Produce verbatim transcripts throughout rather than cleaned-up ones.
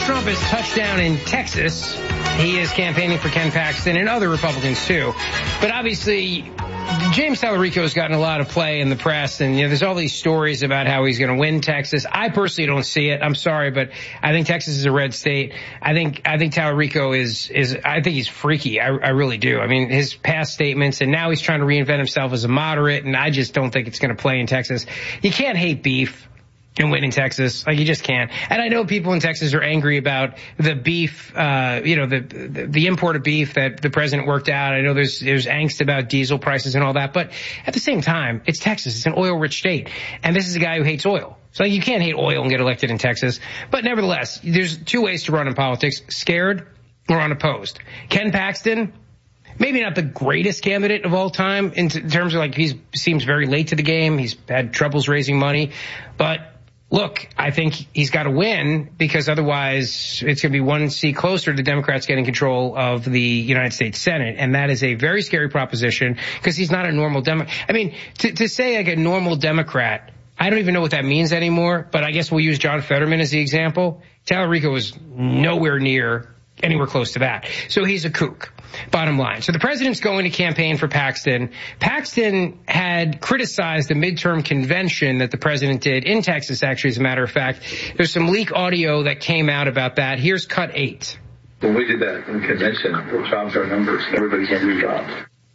Trump has touched down in Texas. He is campaigning for Ken Paxton and other Republicans, too. But obviously, James Tallarico has gotten a lot of play in the press, and you know, there's all these stories about how he's going to win Texas. I personally don't see it. I'm sorry, but I think Texas is a red state. I think I think Tallarico is is I think he's freaky. I, I really do. I mean, his past statements, and now he's trying to reinvent himself as a moderate, and I just don't think it's going to play in Texas. You can't hate beef and win in Texas. Like, you just can't. And I know people in Texas are angry about the beef, uh, you know, the, the, the import of beef that the president worked out. I know there's, there's angst about diesel prices and all that. But at the same time, it's Texas. It's an oil-rich state. And this is a guy who hates oil. So you can't hate oil and get elected in Texas. But nevertheless, there's two ways to run in politics: scared or unopposed. Ken Paxton, maybe not the greatest candidate of all time in t- terms of, like, he seems very late to the game. He's had troubles raising money. But look, I think he's got to win, because otherwise it's going to be one seat closer to Democrats getting control of the United States Senate. And that is a very scary proposition, because he's not a normal Democrat. I mean, to, to say like a normal Democrat, I don't even know what that means anymore, but I guess we'll use John Fetterman as the example. Tallarico was nowhere near anywhere close to that. So he's a kook, bottom line. So the president's going to campaign for Paxton. Paxton had criticized the midterm convention that the president did in Texas, actually, as a matter of fact. There's some leak audio that came out about that. Here's cut eight. When we did that convention, we dropped our numbers. Everybody's numbers dropped.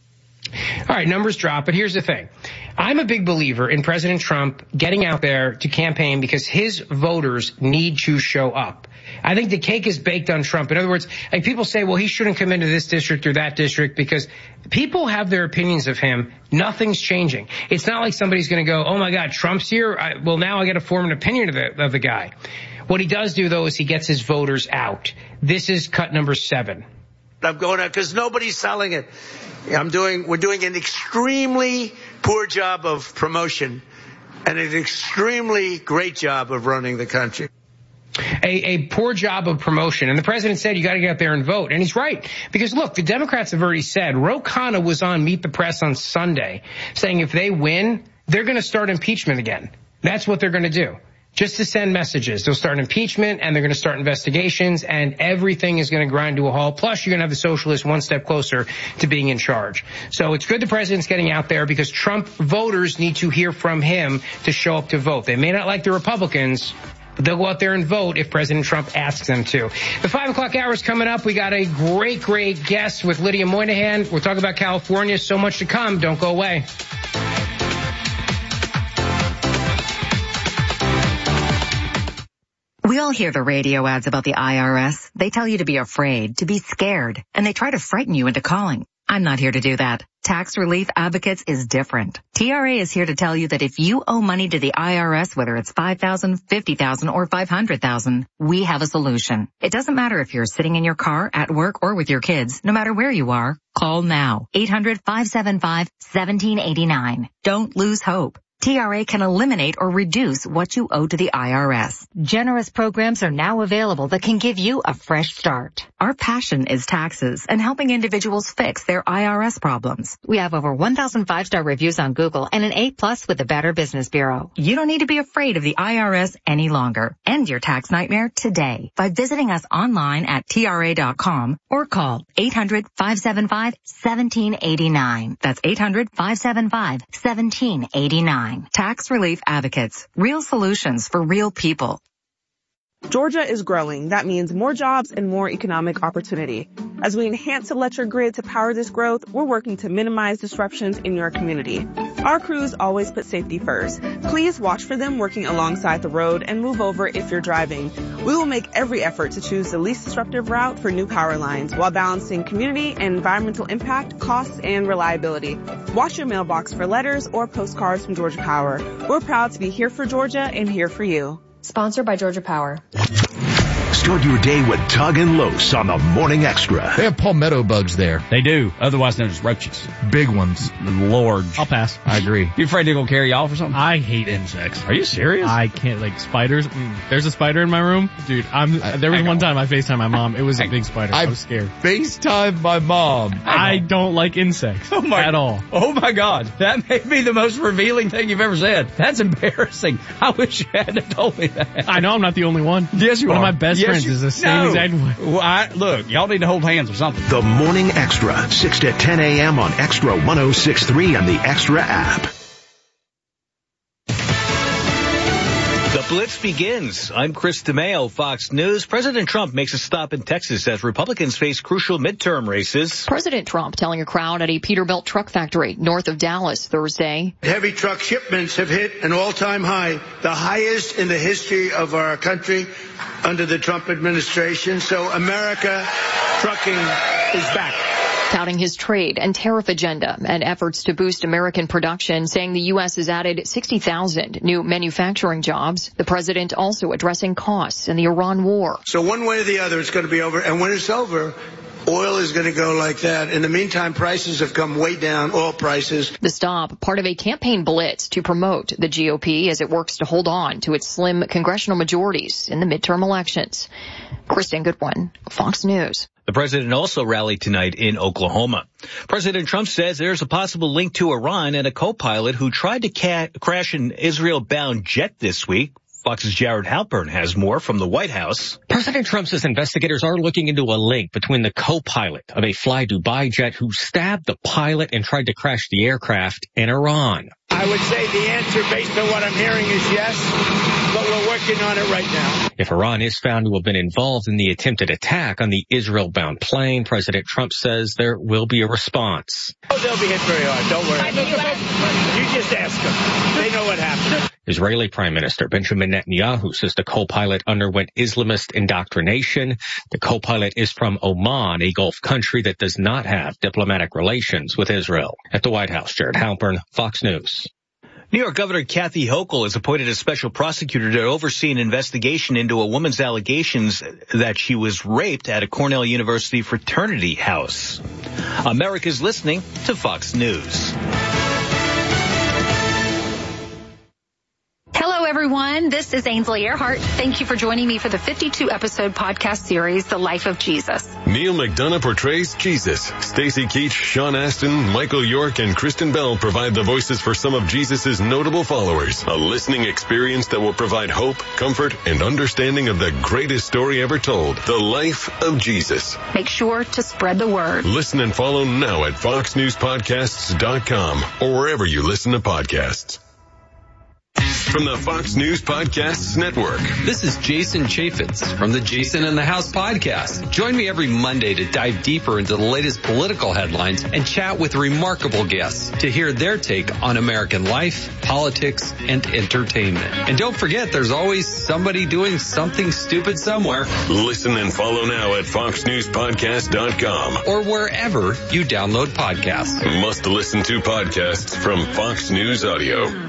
All right, numbers drop, but here's the thing. I'm a big believer in President Trump getting out there to campaign because his voters need to show up. I think the cake is baked on Trump. In other words, like, people say, well, he shouldn't come into this district or that district, because people have their opinions of him. Nothing's changing. It's not like somebody's going to go, oh, my God, Trump's here. I, well, now I got to form an opinion of the, of the guy. What he does do, though, is he gets his voters out. This is cut number seven. I'm going out because nobody's selling it. I'm doing, we're doing an extremely poor job of promotion and an extremely great job of running the country. A, a poor job of promotion. And the president said you got to get out there and vote. And he's right. Because, look, the Democrats have already said, Ro Khanna was on Meet the Press on Sunday saying if they win, they're going to start impeachment again. That's what they're going to do. Just to send messages. They'll start impeachment, and they're going to start investigations, and everything is going to grind to a halt. Plus, you're going to have the socialists one step closer to being in charge. So it's good the president's getting out there, because Trump voters need to hear from him to show up to vote. They may not like the Republicans, but they'll go out there and vote if President Trump asks them to. The five o'clock hour is coming up. We got a great, great guest with Lydia Moynihan. We'll talk about California. So much to come. Don't go away. We all hear the radio ads about the I R S. They tell you to be afraid, to be scared, and they try to frighten you into calling. I'm not here to do that. Tax Relief Advocates is different. T R A is here to tell you that if you owe money to the I R S, whether it's five thousand dollars, fifty thousand dollars, or five hundred thousand dollars, we have a solution. It doesn't matter if you're sitting in your car, at work, or with your kids. No matter where you are, call now. eight hundred, five seven five, one seven eight nine. Don't lose hope. T R A can eliminate or reduce what you owe to the I R S. Generous programs are now available that can give you a fresh start. Our passion is taxes and helping individuals fix their I R S problems. We have over one thousand five-star reviews on Google and an A plus with the Better Business Bureau. You don't need to be afraid of the I R S any longer. End your tax nightmare today by visiting us online at T R A dot com or call eight hundred, five seven five, one seven eight nine. That's eight hundred, five seven five, one seven eight nine. Tax Relief Advocates. Real solutions for real people. Georgia is growing. That means more jobs and more economic opportunity. As we enhance the electric grid to power this growth, we're working to minimize disruptions in your community. Our crews always put safety first. Please watch for them working alongside the road and move over if you're driving. We will make every effort to choose the least disruptive route for new power lines while balancing community and environmental impact, costs, and reliability. Watch your mailbox for letters or postcards from Georgia Power. We're proud to be here for Georgia and here for you. Sponsored by Georgia Power. Start your day with Tug and Los on the Morning Extra. They have palmetto bugs there. They do, otherwise known as roaches. Big ones. Large. I'll pass. I agree. You afraid they're going to carry you off or something? I hate insects. Are you serious? I can't, like, spiders. Mm. There's a spider in my room. Dude, I'm, I, there was one time I FaceTimed my mom. It was a big spider. I, I was scared. FaceTimed my mom. I don't like insects oh my, at all. Oh my God. That may be the most revealing thing you've ever said. That's embarrassing. I wish you hadn't told me that. I know I'm not the only one. Yes, you one are. One of my best yes, parents is the same no. exact way. Well, I, look, y'all need to hold hands or something. The Morning Extra, six to ten a.m. on Extra one oh six point three and the Extra app. The Blitz begins. I'm Chris DeMeo, Fox News. President Trump makes a stop in Texas as Republicans face crucial midterm races. President Trump telling a crowd at a Peterbilt truck factory north of Dallas Thursday. Heavy truck shipments have hit an all-time high, the highest in the history of our country under the Trump administration. So America trucking is back. Touting his trade and tariff agenda and efforts to boost American production, saying the U S has added sixty thousand new manufacturing jobs. The president also addressing costs in the Iran war. So one way or the other, it's going to be over. And when it's over, oil is going to go like that. In the meantime, prices have come way down, oil prices. The stop, part of a campaign blitz to promote the G O P as it works to hold on to its slim congressional majorities in the midterm elections. Kristen Goodwin, Fox News. The president also rallied tonight in Oklahoma. President Trump says there's a possible link to Iran and a co-pilot who tried to ca- crash an Israel-bound jet this week. Fox's Jared Halpern has more from the White House. President Trump says investigators are looking into a link between the co-pilot of a Fly Dubai jet who stabbed the pilot and tried to crash the aircraft and Iran. I would say the answer based on what I'm hearing is yes, but we're working on it right now. If Iran is found to have been involved in the attempted attack on the Israel-bound plane, President Trump says there will be a response. Oh, they'll be hit very hard. Don't worry. You just ask them. They know what happened. Israeli Prime Minister Benjamin Netanyahu says the co-pilot underwent Islamist indoctrination. The co-pilot is from Oman, a Gulf country that does not have diplomatic relations with Israel. At the White House, Jared Halpern, Fox News. New York Governor Kathy Hochul has appointed a special prosecutor to oversee an investigation into a woman's allegations that she was raped at a Cornell University fraternity house. America's listening to Fox News. Hello, everyone. This is Ainsley Earhart. Thank you for joining me for the fifty-two episode podcast series, The Life of Jesus. Neil McDonough portrays Jesus. Stacey Keach, Sean Astin, Michael York, and Kristen Bell provide the voices for some of Jesus' notable followers. A listening experience that will provide hope, comfort, and understanding of the greatest story ever told, The Life of Jesus. Make sure to spread the word. Listen and follow now at fox news podcasts dot com or wherever you listen to podcasts. From the Fox News Podcasts Network. This is Jason Chaffetz from the Jason in the House podcast. Join me every Monday to dive deeper into the latest political headlines and chat with remarkable guests to hear their take on American life, politics, and entertainment. And don't forget, there's always somebody doing something stupid somewhere. Listen and follow now at fox news podcast dot com or wherever you download podcasts. Must listen to podcasts from Fox News Audio.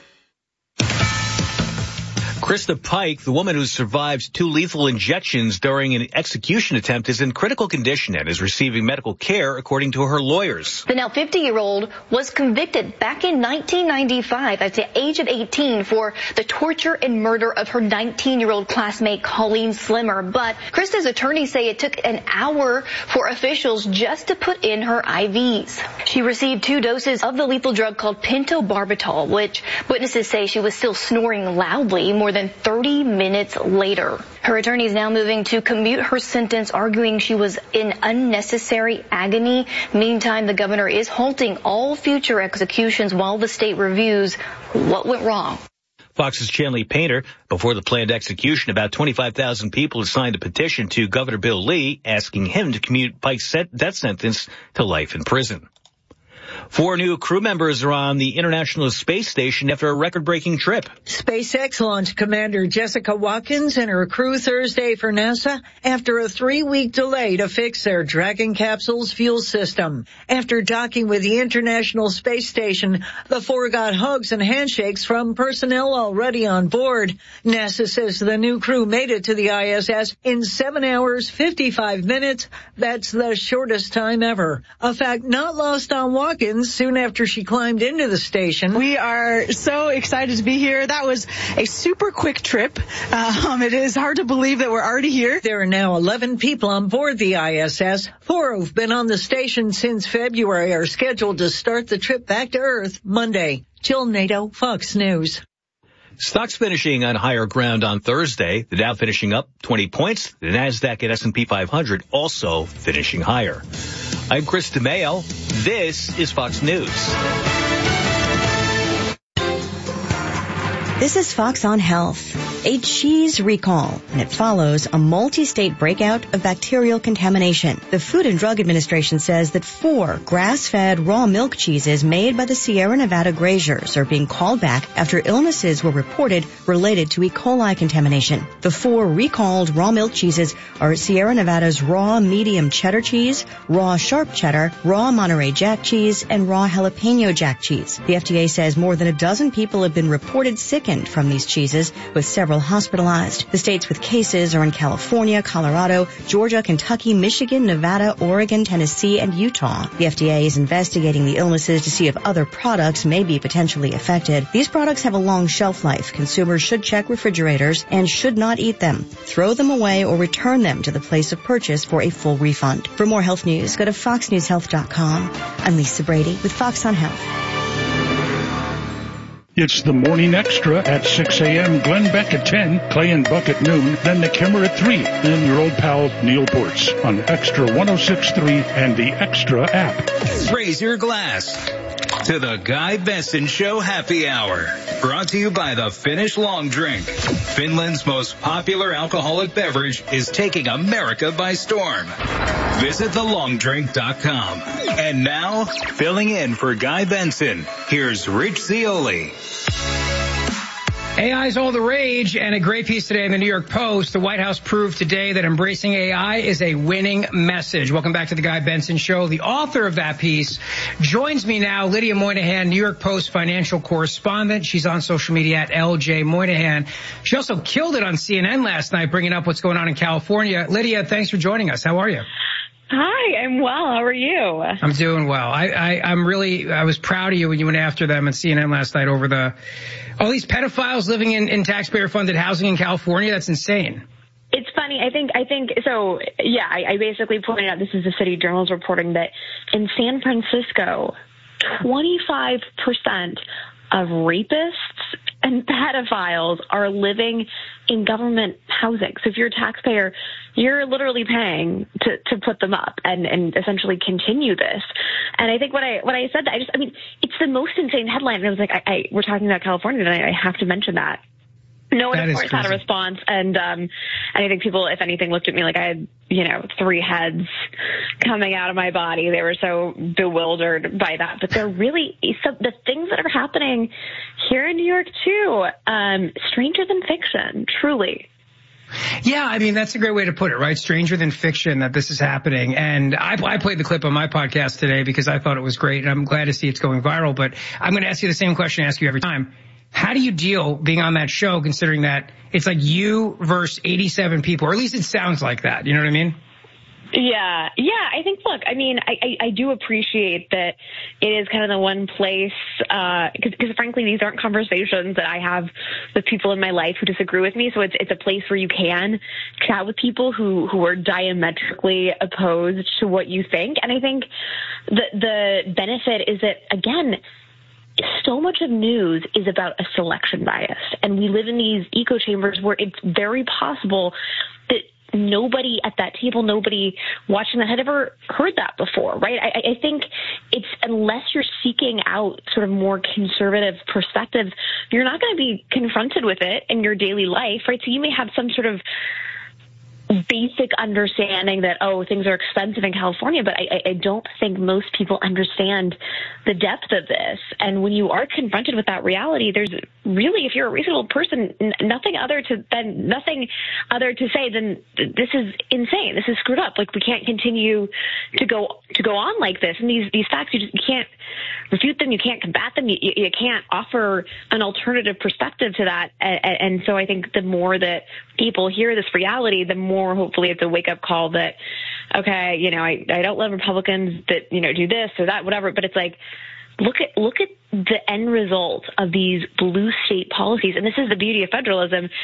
Krista Pike, the woman who survived two lethal injections during an execution attempt, is in critical condition and is receiving medical care, according to her lawyers. The now fifty-year-old was convicted back in nineteen ninety-five at the age of eighteen for the torture and murder of her nineteen-year-old classmate Colleen Slimmer. But Krista's attorneys say it took an hour for officials just to put in her I Vs. She received two doses of the lethal drug called pentobarbital, which witnesses say she was still snoring loudly more than thirty minutes later. Her attorney is now moving to commute her sentence, arguing she was in unnecessary agony. Meantime, the governor is halting all future executions while the state reviews what went wrong. Fox's Chanley Painter. Before the planned execution, about twenty-five thousand people had signed a petition to Governor Bill Lee asking him to commute Pike's death sentence to life in prison. Four new crew members are on the International Space Station after a record-breaking trip. SpaceX launched Commander Jessica Watkins and her crew Thursday for NASA after a three-week delay to fix their Dragon capsule's fuel system. After docking with the International Space Station, the four got hugs and handshakes from personnel already on board. NASA says the new crew made it to the I S S in seven hours, fifty-five minutes. That's the shortest time ever. A fact not lost on Watkins soon after she climbed into the station. We are so excited to be here. That was a super quick trip. Um, it is hard to believe that we're already here. There are now eleven people on board the I S S. Four who've been on the station since February are scheduled to start the trip back to Earth Monday. Jill Nato, Fox News. Stocks finishing on higher ground on Thursday. The Dow finishing up twenty points. The Nasdaq and S and P five hundred also finishing higher. I'm Chris DeMayo. This is Fox News. This is Fox on Health. A cheese recall, and it follows a multi-state breakout of bacterial contamination. The Food and Drug Administration says that four grass-fed raw milk cheeses made by the Sierra Nevada Graziers are being called back after illnesses were reported related to E. coli contamination. The four recalled raw milk cheeses are Sierra Nevada's raw medium cheddar cheese, raw sharp cheddar, raw Monterey Jack cheese, and raw jalapeno Jack cheese. The F D A says more than a dozen people have been reported sickened from these cheeses, with several hospitalized. The states with cases are in California, Colorado, Georgia, Kentucky, Michigan, Nevada, Oregon, Tennessee, and Utah. The F D A is investigating the illnesses to see if other products may be potentially affected. These products have a long shelf life. Consumers should check refrigerators and should not eat them. Throw them away or return them to the place of purchase for a full refund. For more health news, go to fox news health dot com. I'm Lisa Brady with Fox on Health. It's the Morning Extra at six a.m., Glenn Beck at ten, Clay and Buck at noon, then the Kimmer at three, and your old pal Neil Ports on Extra one oh six point three and the Extra app. Raise your glass to the Guy Benson Show Happy Hour, brought to you by the Finnish Long Drink. Finland's most popular alcoholic beverage is taking America by storm. Visit the long drink dot com. And now, filling in for Guy Benson, here's Rich Zioli. A I is all the rage, and a great piece today in the New York Post. The White House proved today that embracing A I is a winning message. Welcome back to the Guy Benson Show. The author of that piece joins me now, Lydia Moynihan, New York Post financial correspondent. She's on social media at L J Moynihan. She also killed it on C N N last night, bringing up what's going on in California. Lydia, thanks for joining us. How are you? Hi, I'm well. How are you? I'm doing well. I, I, I'm really, I was proud of you when you went after them on C N N last night over the, all these pedophiles living in, in taxpayer-funded housing in California. That's insane. It's funny. I think, I think, so, yeah, I, I basically pointed out, this is the City Journal's reporting that in San Francisco, twenty-five percent of rapists and pedophiles are living in government housing. So if you're a taxpayer, you're literally paying to, to put them up and, and essentially continue this. And I think when I, when I said that, I just, I mean, it's the most insane headline. And I was like, I, I we're talking about California, and I, I have to mention that. No one, that of course, had a response. And, um, and I think people, if anything, looked at me like I had, you know, three heads coming out of my body. They were so bewildered by that. But they're really, so the things that are happening here in New York, too, um, stranger than fiction, truly. Yeah, I mean, that's a great way to put it, right? Stranger than fiction that this is happening. And I, I played the clip on my podcast today because I thought it was great, and I'm glad to see it's going viral. But I'm going to ask you the same question I ask you every time. How do you deal being on that show, considering that it's like you versus eighty-seven people, or at least it sounds like that? You know what I mean? Yeah. Yeah. I think, look, I mean, I, I, I do appreciate that it is kind of the one place, uh, cause, cause frankly, these aren't conversations that I have with people in my life who disagree with me. So it's, it's a place where you can chat with people who, who are diametrically opposed to what you think. And I think the, the benefit is that, again, so much of news is about a selection bias, and we live in these echo chambers where it's very possible that nobody at that table, nobody watching that had ever heard that before, right? I, I think it's, unless you're seeking out sort of more conservative perspectives, you're not going to be confronted with it in your daily life, right? So you may have some sort of basic understanding that, oh, things are expensive in California, but I, I don't think most people understand the depth of this. And when you are confronted with that reality, there's really, if you're a reasonable person, nothing other to than nothing other to say than this is insane. This is screwed up. Like, we can't continue to go to go on like this. And these these facts, you just you can't refute them. You can't combat them. You, you can't offer an alternative perspective to that. And, and so I think the more that people hear this reality, the more hopefully it's a wake-up call that, okay, you know, I, I don't love Republicans that, you know, do this or that, whatever, but it's like, look at look at the end result of these blue state policies. And this is the beauty of federalism.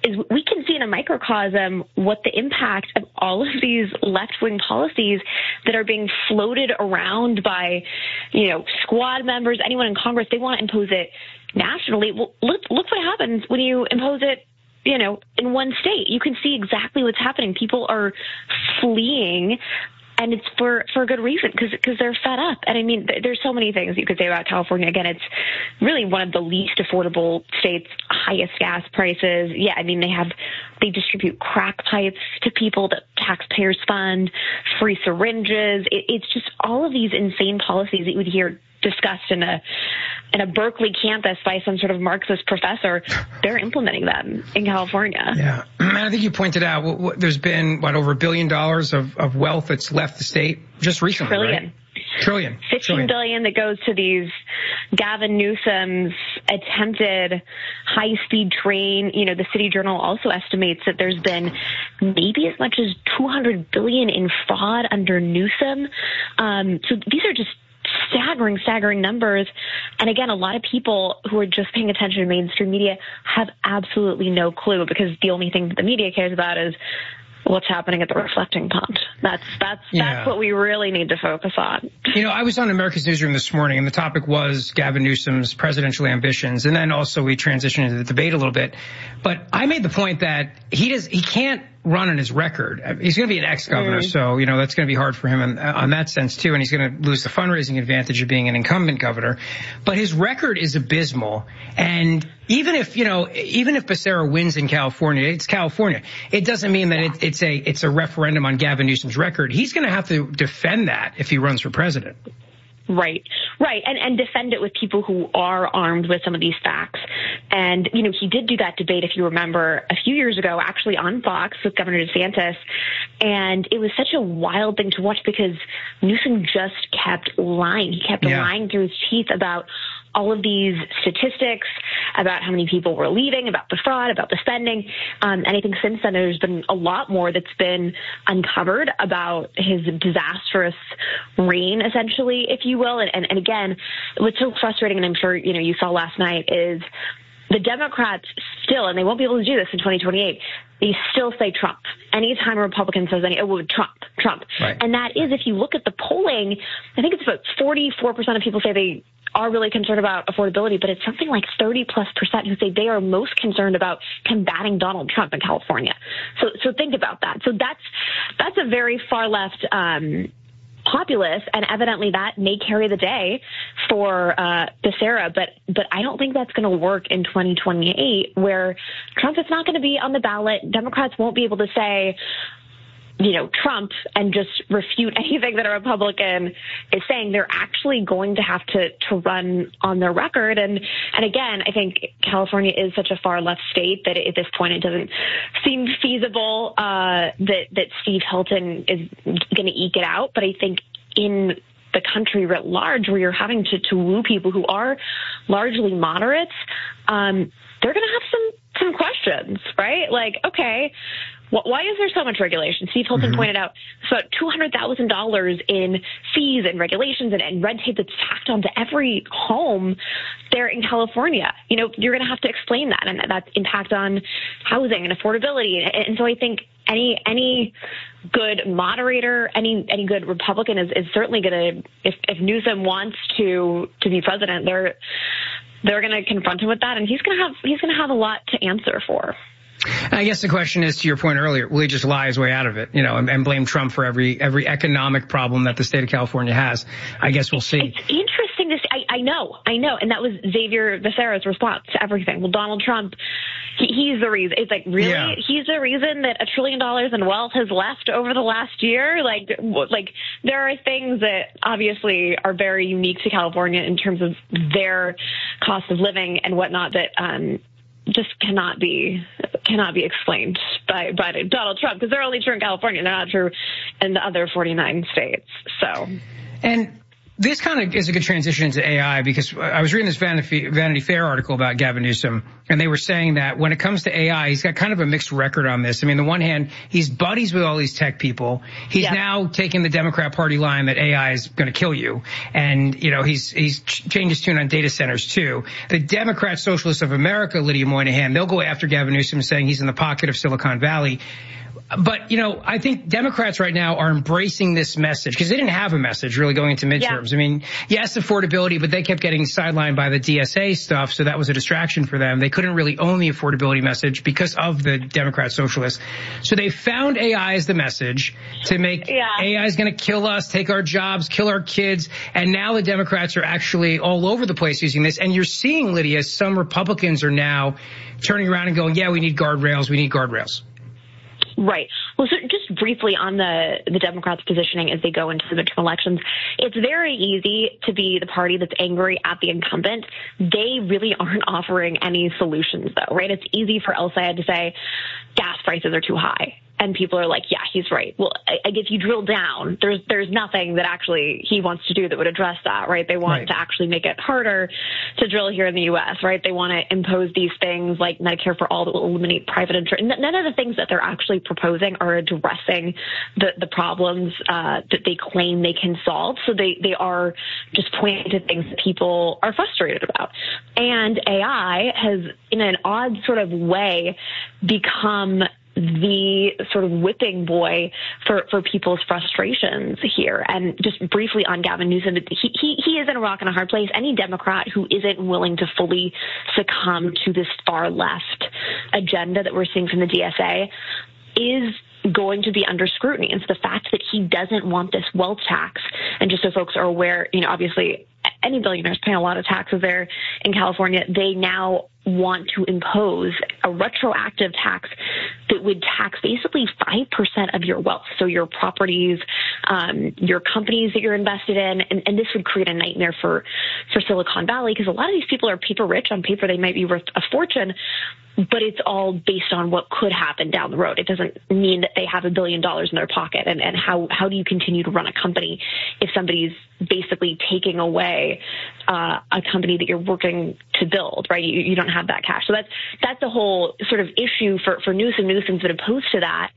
is we can see in a microcosm what the impact of all of these left-wing policies that are being floated around by, you know, squad members, anyone in Congress. They want to impose it nationally. Well, look, look what happens when you impose it, you know, in one state. You can see exactly what's happening. People are fleeing. And it's for, for a good reason, because because they're fed up. And I mean, there's so many things you could say about California. Again, it's really one of the least affordable states, highest gas prices. Yeah, I mean, they have, they distribute crack pipes to people that taxpayers fund, free syringes. It, it's just all of these insane policies that you would hear discussed in a in a Berkeley campus by some sort of Marxist professor. They're implementing them in California. Yeah, and I think you pointed out what, what, there's been what over a billion dollars of, of wealth that's left the state just recently. Trillion. Right? Trillion. fifteen Trillion. billion that goes to these Gavin Newsom's attempted high-speed train. You know, the City Journal also estimates that there's been maybe as much as two hundred billion in fraud under Newsom. Um, so these are just staggering, staggering numbers. And again, a lot of people who are just paying attention to mainstream media have absolutely no clue, because the only thing that the media cares about is what's happening at the reflecting pond. That's that's Yeah. that's what we really need to focus on. You know, I was on America's Newsroom this morning, and the topic was Gavin Newsom's presidential ambitions, and then also we transitioned into the debate a little bit. But I made the point that he does he can't run on his record. He's going to be an ex-governor, Mm. so, you know, that's going to be hard for him in, on that sense, too, and he's going to lose the fundraising advantage of being an incumbent governor. But his record is abysmal, and even if, you know, even if Becerra wins in California, it's California. It doesn't mean that it, it's a it's a referendum on Gavin Newsom's record. He's going to have to defend that if he runs for president. Right, right, and and defend it with people who are armed with some of these facts. And, you know, he did do that debate, if you remember, a few years ago, actually on Fox with Governor DeSantis. And it was such a wild thing to watch, because Newsom just kept lying. He kept Yeah. lying through his teeth about all of these statistics, about how many people were leaving, about the fraud, about the spending. Um, and I think since then there's been a lot more that's been uncovered about his disastrous reign, essentially, if you will. And, and, and again, what's so frustrating, and I'm sure, you know, you saw last night, is the Democrats still, and they won't be able to do this in twenty twenty-eight, they still say Trump. Anytime a Republican says any, oh, well, Trump, Trump. Right. And that is, if you look at the polling, I think it's about forty-four percent of people say they are really concerned about affordability, but it's something like thirty plus percent who say they are most concerned about combating Donald Trump in California. So, so think about that. So that's, that's a very far left, um, populace, and evidently that may carry the day for uh Becerra, but but I don't think that's going to work in twenty twenty-eight, where Trump is not going to be on the ballot. Democrats won't be able to say, you know, Trump and just refute anything that a Republican is saying. They're actually going to have to to run on their record. And and again, I think California is such a far left state that at this point it doesn't seem feasible uh, that that Steve Hilton is going to eke it out. But I think in the country writ large, where you're having to, to woo people who are largely moderates, um, they're going to have some some questions, right? Like, okay, why is there so much regulation? Steve Hilton mm-hmm. pointed out it's about two hundred thousand dollars in fees and regulations and, and red tape that's tacked onto every home there in California. You know, you're going to have to explain that, and that's impact on housing and affordability. And, and so I think any any good moderator, any any good Republican is, is certainly going to, if, if Newsom wants to to be president, they're they're going to confront him with that, and he's going to have he's going to have a lot to answer for. I guess the question is, to your point earlier, will he just lie his way out of it, you know, and, and blame Trump for every every economic problem that the state of California has? I guess we'll see. It's interesting to see. I, I know, I know. And that was Xavier Becerra's response to everything. Well, Donald Trump, he, he's the reason. It's like, really? Yeah. He's the reason that a trillion dollars in wealth has left over the last year? Like, like there are things that obviously are very unique to California in terms of their cost of living and whatnot that, um, just cannot be cannot be explained by, by Donald Trump, because they're only true in California. They're not true in the other forty-nine states. So, and this kind of is a good transition into A I, because I was reading this Vanity, Vanity Fair article about Gavin Newsom, and they were saying that when it comes to A I, he's got kind of a mixed record on this. I mean, on the one hand, he's buddies with all these tech people. He's yeah. now taking the Democrat Party line that A I is going to kill you. And, you know, he's he's changed his tune on data centers, too. The Democrat Socialists of America, Lydia Moynihan, they'll go after Gavin Newsom, saying he's in the pocket of Silicon Valley. But, you know, I think Democrats right now are embracing this message, because they didn't have a message really going into midterms. Yeah. I mean, yes, affordability, but they kept getting sidelined by the D S A stuff, so that was a distraction for them. They couldn't really own the affordability message because of the Democrat socialists. So they found A I as the message to make yeah. A I is going to kill us, take our jobs, kill our kids. And now the Democrats are actually all over the place using this. And you're seeing, Lydia, some Republicans are now turning around and going, yeah, we need guardrails, we need guardrails. Right. Well, so just briefly on the, the Democrats' positioning as they go into the midterm elections, it's very easy to be the party that's angry at the incumbent. They really aren't offering any solutions, though, right? It's easy for El Sayed to say gas prices are too high. And people are like, yeah, he's right. Well, I, I guess you drill down, there's there's nothing that actually he wants to do that would address that, right? They want right. to actually make it harder to drill here in the U S, right? They want to impose these things like Medicare for All that will eliminate private insurance. None of the things that they're actually proposing are addressing the, the problems uh, that they claim they can solve. So they, they are just pointing to things that people are frustrated about. And A I has, in an odd sort of way, become the sort of whipping boy for, for people's frustrations here. And just briefly on Gavin Newsom, he, he, he is in a rock and a hard place. Any Democrat who isn't willing to fully succumb to this far left agenda that we're seeing from the D S A is going to be under scrutiny. And so the fact that he doesn't want this wealth tax, and just so folks are aware, you know, obviously any billionaires paying a lot of taxes there in California, they now want to impose a retroactive tax that would tax basically five percent of your wealth. So your properties, um, your companies that you're invested in, and, and this would create a nightmare for, for Silicon Valley, because a lot of these people are paper rich. On paper, they might be worth a fortune, but it's all based on what could happen down the road. It doesn't mean that they have a billion dollars in their pocket. And, and how, how do you continue to run a company if somebody's basically taking away uh, a company that you're working to build, right? You, you don't have that cash. So that's that's the whole sort of issue for, for Newsom. Newsom's been opposed to that.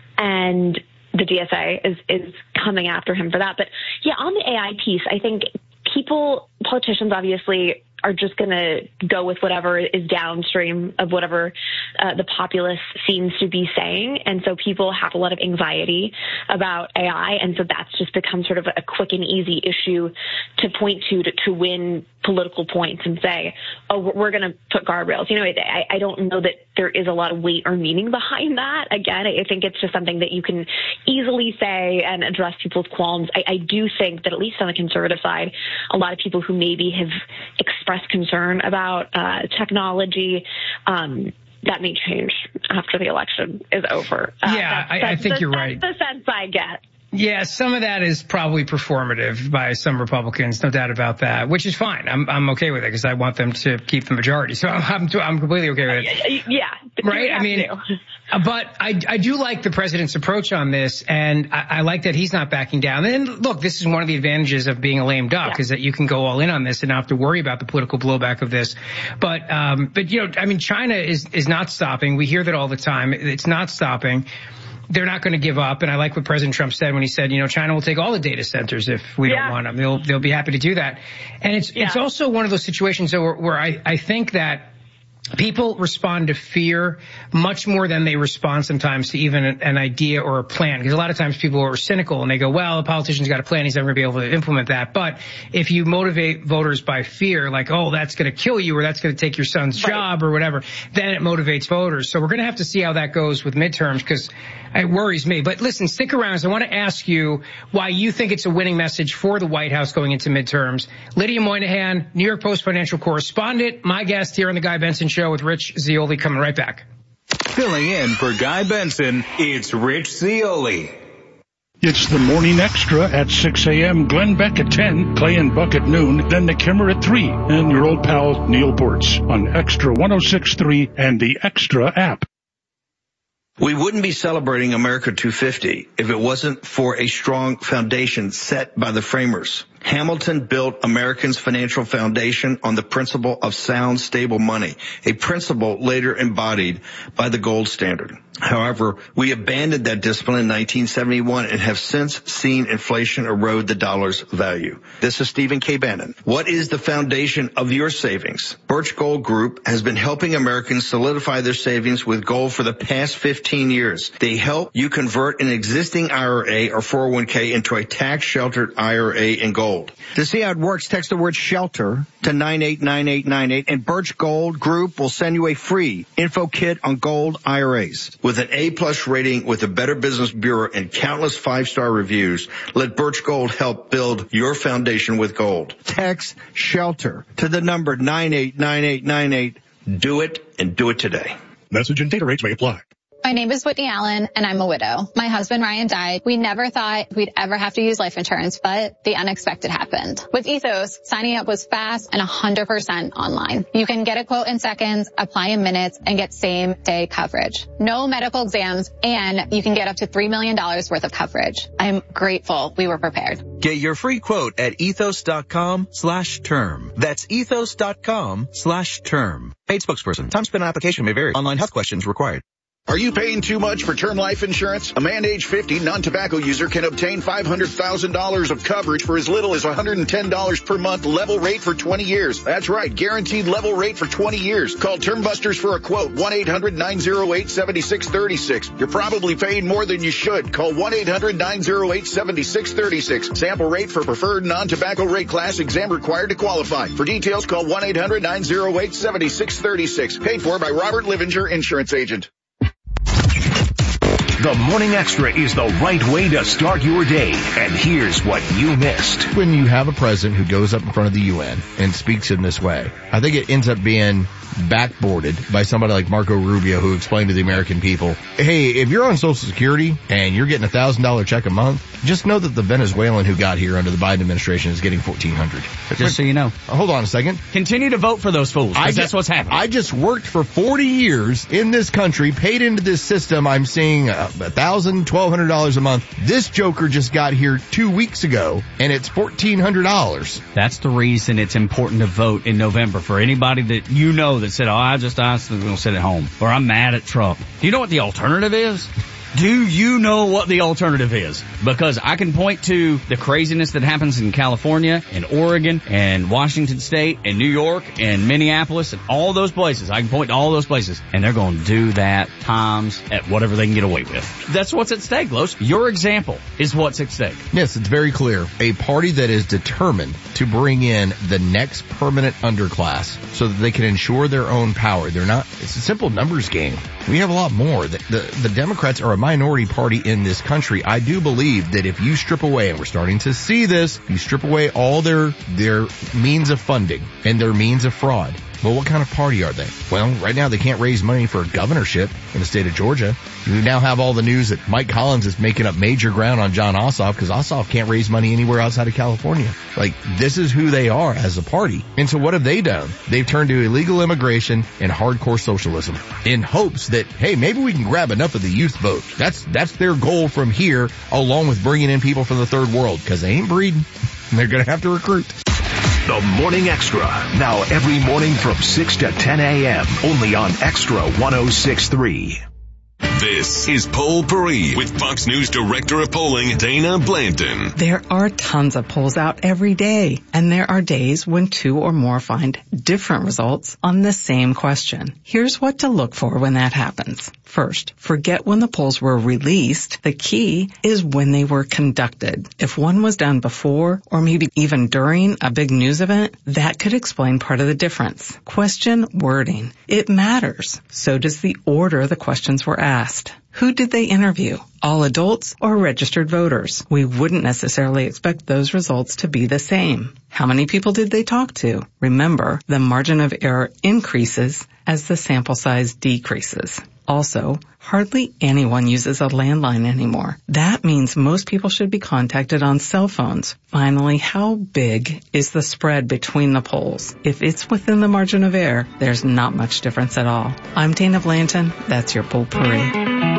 And the D S A is, is coming after him for that. But yeah, on the A I piece, I think people, politicians obviously are just going to go with whatever is downstream of whatever uh, the populace seems to be saying. And so people have a lot of anxiety about A I. And so that's just become sort of a quick and easy issue to point to, to, to win political points and say, oh, we're going to put guardrails. You know, I, I don't know that there is a lot of weight or meaning behind that. Again, I think it's just something that you can easily say and address people's qualms. I, I do think that at least on the conservative side, a lot of people who maybe have expressed concern about uh, technology, um, that may change after the election is over. Uh, yeah, that's, I, that's I think the, you're right. That's the sense I get. Yeah, some of that is probably performative by some Republicans, no doubt about that, which is fine. I'm I'm okay with it because I want them to keep the majority. So I'm I'm, I'm completely okay with it. Yeah, right. I mean, but I I do like the president's approach on this, and I, I like that he's not backing down. And look, this is one of the advantages of being a lame duck yeah. is that you can go all in on this and not have to worry about the political blowback of this. But um, but you know, I mean, China is is not stopping. We hear that all the time. It's not stopping. They're not going to give up. And I like what President Trump said when he said, you know, China will take all the data centers if we yeah. don't want them. They'll, they'll be happy to do that. And it's, yeah. it's also one of those situations where, where I, I think that people respond to fear much more than they respond sometimes to even an, an idea or a plan. Because a lot of times people are cynical and they go, well, the politician's got a plan. He's never going to be able to implement that. But if you motivate voters by fear, like, oh, that's going to kill you or that's going to take your son's right. job or whatever, then it motivates voters. So we're going to have to see how that goes with midterms because it worries me. But listen, stick around. I want to ask you why you think it's a winning message for the White House going into midterms. Lydia Moynihan, New York Post financial correspondent, my guest here on the Guy Benson Show with Rich Zeoli, coming right back. Filling in for Guy Benson, it's Rich Zeoli. It's the Morning Extra at six a.m., Glenn Beck at ten, Clay and Buck at noon, then the Kimmer at three, and your old pal Neil Ports on Extra one oh six point three and the Extra app. We wouldn't be celebrating America two fifty if it wasn't for a strong foundation set by the framers. Hamilton built Americans' financial foundation on the principle of sound, stable money, a principle later embodied by the gold standard. However, we abandoned that discipline in nineteen seventy-one and have since seen inflation erode the dollar's value. This is Stephen K. Bannon. What is the foundation of your savings? Birch Gold Group has been helping Americans solidify their savings with gold for the past fifteen years. They help you convert an existing I R A or four oh one k into a tax-sheltered I R A in gold. To see how it works, text the word SHELTER to nine eight nine eight nine eight, and Birch Gold Group will send you a free info kit on gold I R As. With an A-plus rating with the Better Business Bureau and countless five-star reviews, let Birch Gold help build your foundation with gold. Text SHELTER to the number nine eight nine eight nine eight. Do it, and do it today. Message and data rates may apply. My name is Whitney Allen, and I'm a widow. My husband, Ryan, died. We never thought we'd ever have to use life insurance, but the unexpected happened. With Ethos, signing up was fast and one hundred percent online. You can get a quote in seconds, apply in minutes, and get same-day coverage. No medical exams, and you can get up to three million dollars worth of coverage. I'm grateful we were prepared. Get your free quote at ethos.com slash term. That's ethos.com slash term. Paid spokesperson. Time spent on application may vary. Online health questions required. Are you paying too much for term life insurance? A man age fifty, non-tobacco user can obtain five hundred thousand dollars of coverage for as little as one hundred ten dollars per month, level rate for twenty years. That's right, guaranteed level rate for twenty years. Call Term Busters for a quote, one eight hundred nine oh eight seven six three six. You're probably paying more than you should. Call one eight hundred nine oh eight seven six three six. Sample rate for preferred non-tobacco rate class, exam required to qualify. For details, call one eight hundred nine oh eight seven six three six. Paid for by Robert Livinger, Insurance Agent. The Morning Extra is the right way to start your day. And here's what you missed. When you have a president who goes up in front of the U N and speaks in this way, I think it ends up being backboarded by somebody like Marco Rubio, who explained to the American people, hey, if you're on Social Security and you're getting a thousand dollar check a month, just know that the Venezuelan who got here under the Biden administration is getting fourteen hundred. Just so you know. Hold on a second. Continue to vote for those fools, because that's what's happening. I just worked for forty years in this country, paid into this system. I'm seeing a thousand, twelve hundred dollars a month. This joker just got here two weeks ago, and it's fourteen hundred dollars. That's the reason it's important to vote in November. For anybody that you know that said, oh, I just, I'm going to sit at home, or I'm mad at Trump. Do you know what the alternative is? Do you know what the alternative is? Because I can point to the craziness that happens in California and Oregon and Washington State and New York and Minneapolis and all those places. I can point to all those places, and they're going to do that times at whatever they can get away with. That's what's at stake, Los. Your example is what's at stake. Yes, it's very clear. A party that is determined to bring in the next permanent underclass so that they can ensure their own power. They're not, it's a simple numbers game. We have a lot more. The, the, the Democrats are a minority party in this country. I do believe that if you strip away, and we're starting to see this, you strip away all their, their means of funding and their means of fraud. Well, what kind of party are they? Well, right now they can't raise money for a governorship in the state of Georgia. You now have all the news that Mike Collins is making up major ground on John Ossoff because Ossoff can't raise money anywhere outside of California. Like, this is who they are as a party. And so what have they done? They've turned to illegal immigration and hardcore socialism in hopes that, hey, maybe we can grab enough of the youth vote. That's, that's their goal from here, along with bringing in people from the third world, because they ain't breeding. They're going to have to recruit. The Morning Extra, now every morning from six to ten a.m. only on Extra one oh six point three. This is Poll Paris with Fox News Director of Polling, Dana Blanton. There are tons of polls out every day, and there are days when two or more find different results on the same question. Here's what to look for when that happens. First, forget when the polls were released. The key is when they were conducted. If one was done before or maybe even during a big news event, that could explain part of the difference. Question wording. It matters. So does the order the questions were asked. Who did they interview? All adults or registered voters? We wouldn't necessarily expect those results to be the same. How many people did they talk to? Remember, the margin of error increases as the sample size decreases. Also, hardly anyone uses a landline anymore. That means most people should be contacted on cell phones. Finally, how big is the spread between the polls? If it's within the margin of error, there's not much difference at all. I'm Dana Blanton. That's your Poll Parade.